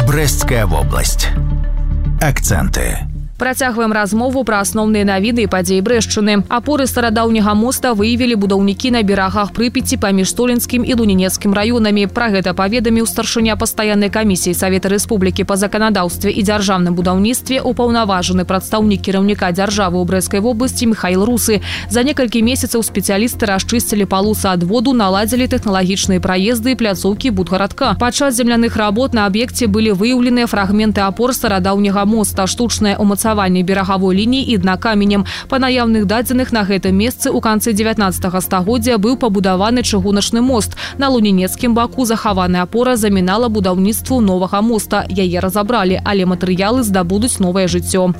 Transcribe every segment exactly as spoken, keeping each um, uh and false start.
Брэсцкая вобласць. Акцэнты. Працягваем размову пра асноўныя навіны і падзеі Брэшчыны. Апоры старадаўняга моста выявілі будаўнікі на берагах Прыпяці паміж Столінскім і Лунінецкім раёнамі. Пра гэта паведаміў старшыня пастаяннай камісіі Савета Рэспублікі па заканадаўстве і дзяржаўным будаўніцтве упаўнаважаны прадстаўнік кіраўніка дзяржавы ў Брэсцкай вобласці Міхаіл Русы. За некалькі месяцаў спецыялісты расчысцілі палусы адводу, наладзілі тэхналагічныя праезды і пляцоўкі будгарадка. Падчас земляных работ на аб'екце былі выяўленыя фрагменты апор старадаўняга моста, штучнае умацаванне берагавой лініі і дна каменем. Па наяўных дадзеных, на гэтым месцы ў канцы дзевятнаццатага стагоддзя быў пабудаваны чыгуначны мост. На лунінецкім баку захаваная апора замінала будаўніцтву новага моста. Яе разабралі, але матэрыялы здабудуць новае жыццё.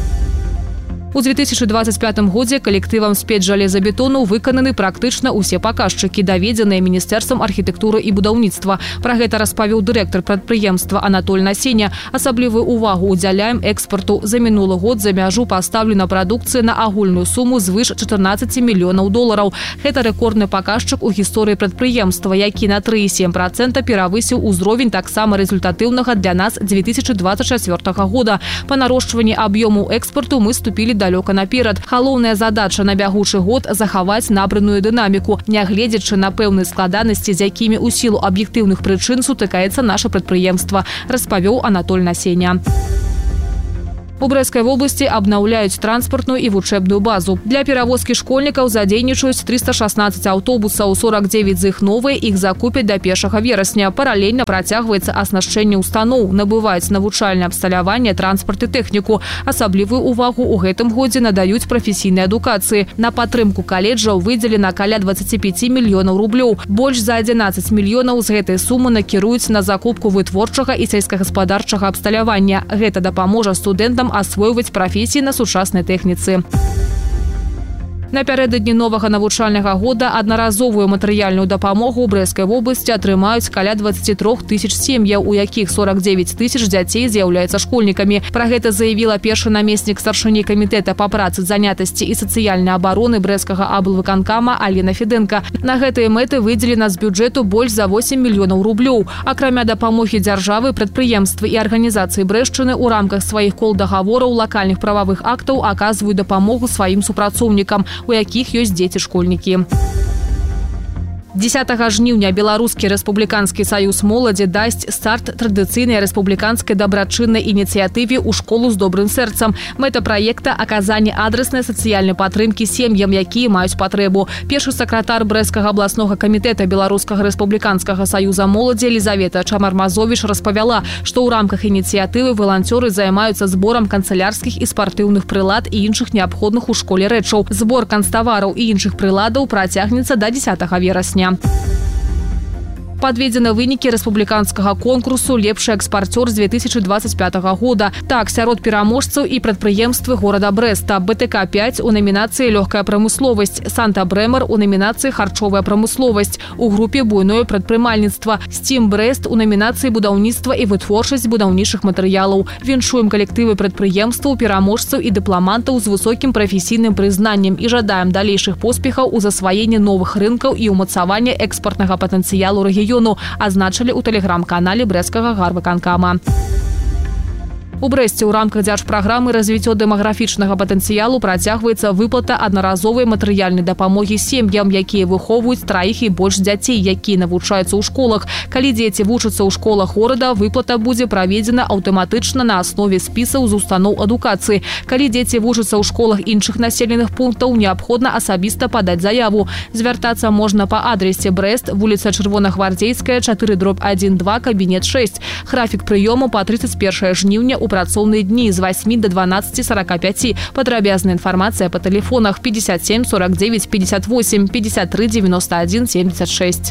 У две тысячи двадцать пятым годзе калектывам спецжалезабетону выкананы практычна ўсе паказчыкі, даведзеныя Міністэрствам архітэктуры і будаўніцтва. Пра гэта распавёў дырэктар прадпрыемства Анатоль Насеня. Асаблівую увагу ўдзяляем экспарту. За мінулы год за мяжу пастаўлена прадукцыя на агульную суму звыш чатырнаццаці мільёнаў долараў. Гэта рэкордны паказчык у гісторыі прадпрыемства, які на тры і сем процента перавысіў узровень таксама результатыўнага для нас две тысячи двадцать чацвёртага года. Па нарошчванні аб'ёму экспарту мы ступілі далёка наперад. Галоўная задача на бягучы год – захаваць набраную дынаміку, нягледзячы на пэўныя складанасці, з якімі ў сілу аб'ектыўных прычын сутыкаецца наша прадпрыемства, распавёў Анатоль Насеня. У Брэсцкай вобласці абнаўляюць транспартную і вучэбную базу. Для перавозкі школьнікаў задзейнічаюць трыста шаснаццаць аўтобусаў, сорок девять з іх новыя, іх закупяць да першага верасня. Паралельна працягваецца аснашчэнне устаноў, набываюць навучальнае абсталяванне, транспарт і тэхніку. Асаблівую увагу ў гэтым годзе надаюць прафесійнай адукацыі. На падтрымку каледжаў выдзелена каля дваццаці пяці мільёнаў рублёў. Больш за адзінаццаць мільёнаў з гэтай сумы накіруюць на закупку вытворчага і сельскагаспадарчага абсталявання. Гэта дапаможа студэнтам асвойваць прафесіі на сучаснай тэхніцы. Напярэдадні новага навучальнага года аднаразовую матэрыяльную дапамогу ў Брэсцкай вобласці атрымаюць каля дваццаці трох тысяч сем'яў, у якіх сорок девять тысяч дзяцей з'яўляюцца школьнікамі. Пра гэта заявіла першы намеснік старшыні камітэта па працы, занятасці і сацыяльнай абароны Брэсцкага аблвыканкама Алена Феденка. На гэтыя мэты выдзелена з бюджэту больш за восем мільёнаў рублёў. Акрамя дапамогі дзяржавы, прадпрыемствы і арганізацыі Брэшчыны ў рамках сваіх кол-дагавораў лакальных прававых актаў аказваюць дапамогу сваім супрацоўнікам, у якіх ёсць дзеці-школьнікі. дзесятага жніўня Беларускі рэспубліканскі саюз моладзі дасць старт традыцыйнай рэспубліканскай дабрачыннай ініцыятыве ў школу з добрым сэрцам. Мэта праекта – аказанне адраснай сацыяльнай падтрымкі сем'ям, якія маюць патрэбу. Першы сакратар Брэсцкага абласнога камітэта Беларускага рэспубліканскага саюза моладзі Елізавета Чамармазовіч распавяла, што ў рамках ініцыятывы валанцёры займаюцца зборам канцылярскіх і спартыўных прылад і іншых неабходных у школе рэчаў. Збор канцтавараў і іншых прыладаў працягнецца да дзесятага верасня. Падведзены вынікі рэспубліканскага конкурсу «Лепшы экспарцёр» з две тысячи двадцать пятага года. Так, сярод пераможцаў і прадпрыемствы горада Брэста. бэ тэ ка пять у намінацыі «Лёгкая прамысловасць», «Санта-Брэмер» у намінацыі «Харчовая прамысловасць», у групе «Буйное прадпрымальніцтва», «Стім Брэст» у намінацыі «Будаўніцтва і вытворчасць будаўнічых матэрыялаў». Віншуем калектывы прадпрыемстваў, пераможцаў і дыпламантаў з высокім прафесійным прызнаннем і жадаем далейшых поспехаў у засваенні новых рынкаў і ўмацавання экспартнага патэнцыялу рэгіёну, азначылі ў тэлеграм-канале Брэсцкага гарвыканкама. У Брэсце ў рамках дзяржпраграмы развіццё дэмаграфічнага патэнцыялу працягваецца выплата аднаразовай матэрыяльнай дапамогі сем'ям, якія выхоўваюць траіх і больш дзяцей, якія навучаюцца ў школах. Калі дзеці вучацца ў школах горада, выплата будзе праведзена аўтаматычна на аснове спісаў з устаноў адукацыі. Калі дзеці вучацца ў школах іншых населеных пунктаў, неабходна асабіста падаць заяву. Звяртацца можна па адрасе Брэст, вуліца Чырвонагвардзейская, чатыры дробь адзін два, кабінет шэсць. Графік прыёму па трыццаць першае жніўня у працоўныя дні з восьмі до дванаццаці сорока пяти. Падрабязная інфармацыя па тэлефонах пятьдесят семь сорок девять пятьдесят восемь пятьдесят три девяносто один семьдесят шесть.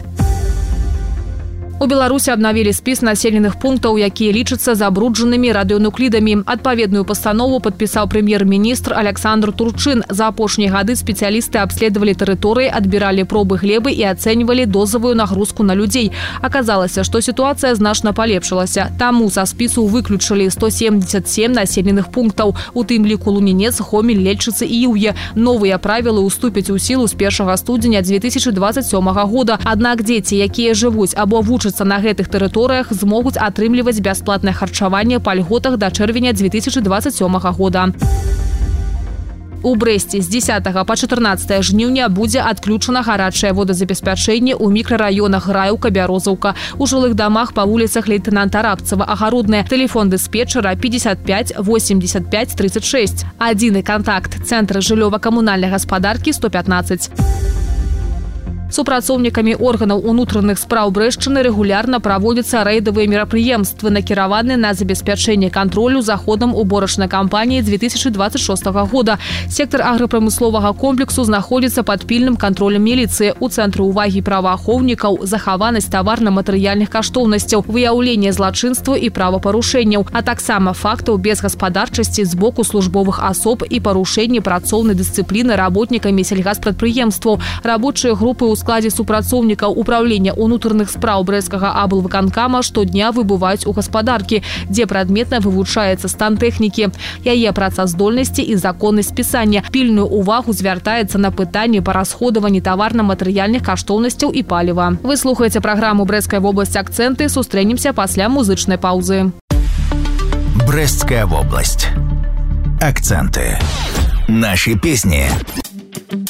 У Беларусі абнавілі спіс населеных пунктаў, якія лічацца забруджанымі радыёнуклідамі. Адпаведную пастанову падпісаў прэм'ер-міністр Александр Турчин. За апошнія гады спецыялісты абследавалі тэрыторыі, адбіралі пробы глебы і ацэньвалі дозавую нагрузку на людзей. Аказалася, што сітуацыя значна палепшылася. Таму са спісу выключылі сто семьдесят семь населеных пунктаў, у тым ліку Лунінец, Хомель, Лельчыцы і Іўе. Новыя правілы ўступяць у сілу з першага студзеня две тысячи двадцать сёмага года. Аднак дзеці, якія жывуць або вучацца вучацца на гэтых тэрыторыях, змогуць атрымліваць бясплатнае харчаванне па льготах да чэрвеня две тысячи двадцать сёмага года. У Брэсце з дзесятага па чатырнаццатае жніўня будзе адключана гарачае водазабеспячэнне ў мікрараёнах Граюўка, Бярозаўка. У жылых дамах па вуліцах Лейтенанта Рабцева, Агародная. Тэлефон дыспетчара пятьдесят пять восемьдесят пять тридцать шесть. Адзіны контакт. Цэнтр жыллёва-камунальнай гаспадаркі сто пятнадцать. Супрацоўнікамі органаў унутраных спраў Брэшчыны рэгулярна праводзяцца рэйдавыя мерапрыемствы, накіраваныя на забеспячэнне кантролю за ходам уборачнай кампаніі две тысячи двадцать шестого года. Сектор аграпрамысловага комплексу знаходзіцца пад пільным кантролем міліцыі. У цэнтры ўвагі праваахоўнікаў захаванасць таварна-матэрыяльных каштоўнасцяў, выяўленне злачынства і правапарушэнняў, а таксама фактаў безгаспадарчасці з боку службовых асоб і парушэнні працоўнай дысцыпліны работнікамі сельгаспрадпрыемстваў. Рабочыя групы у складзе супрацоўнікаў управлення унутраных спраў брэсцкага аблвыканкама штодня выбываюць у гаспадаркі, дзе прадметна вывучаецца стан тэхнікі, яе працаздольнасці і законнасць спісання. Пільную увагу звяртаецца на пытанні па расходаванні таварна-матэрыяльных каштоўнасцяў і паліва. Вы слухаеце праграму «Брэсцкая вобласць. Акцэнты». Сустрэнемся пасля музычнай паўзы. Брэсцкая вобласць. Акценты. Наши песни.